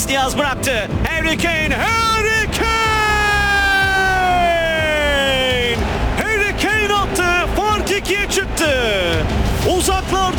Luis Diaz bıraktı. Harry Kane! Harry Kane! Harry Kane attı. Fark 2'ye çıktı. Uzaklar